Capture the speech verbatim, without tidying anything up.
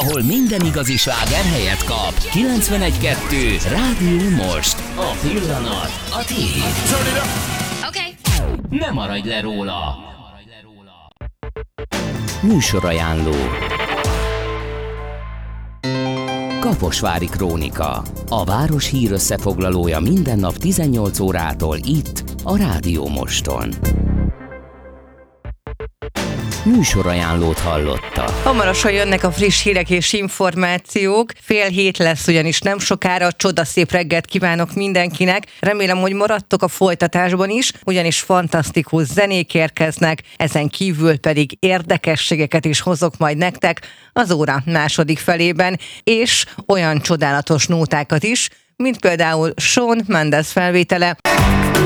ahol minden igazi sláger helyet kap. kilencvenegy kettő Rádió Most. A pillanat a tiéd. Okay. Ne maradj le róla. Műsorajánló. Kaposvári Krónika. A város hír összefoglalója minden nap tizennyolc órától itt, a Rádió Moston. Műsorajánlót hallotta. Hamarosan jönnek a friss hírek és információk. Fél hét lesz ugyanis nem sokára. Csodaszép reggelt kívánok mindenkinek. Remélem, hogy maradtok a folytatásban is, ugyanis fantasztikus zenék érkeznek, ezen kívül pedig érdekességeket is hozok majd nektek az óra második felében, és olyan csodálatos nótákat is, mint például Shawn Mendes felvétele.